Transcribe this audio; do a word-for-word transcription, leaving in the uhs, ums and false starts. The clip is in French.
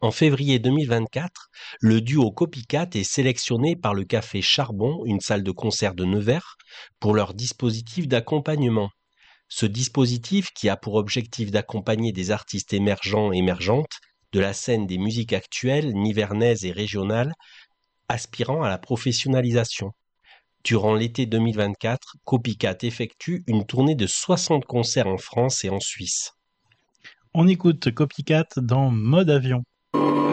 En février deux mille vingt-quatre, le duo Copycat est sélectionné par le Café Charbon, une salle de concert de Nevers, pour leur dispositif d'accompagnement. Ce dispositif, qui a pour objectif d'accompagner des artistes émergents et émergentes de la scène des musiques actuelles, nivernaises et régionales, aspirant à la professionnalisation. Durant l'été deux mille vingt-quatre, Copycat effectue une tournée de soixante concerts en France et en Suisse. On écoute Copycat dans Mode Avion.